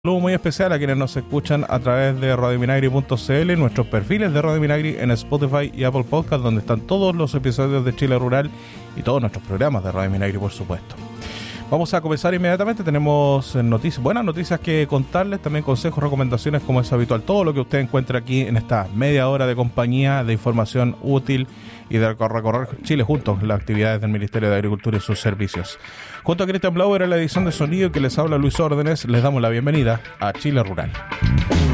Saludo muy especial a quienes nos escuchan a través de radiominagri.cl, nuestros perfiles de Radio Minagri en Spotify y Apple Podcast, donde están todos los episodios de Chile Rural y todos nuestros programas de Radio Minagri, por supuesto. Vamos a comenzar inmediatamente. Tenemos noticias, buenas noticias que contarles, también consejos, recomendaciones, como es habitual, todo lo que usted encuentra aquí en esta media hora de compañía, de información útil y de recorrer Chile juntos, las actividades del Ministerio de Agricultura y sus servicios. Junto a Cristian Blauer en la edición de sonido que les habla Luis Órdenes, les damos la bienvenida a Chile Rural.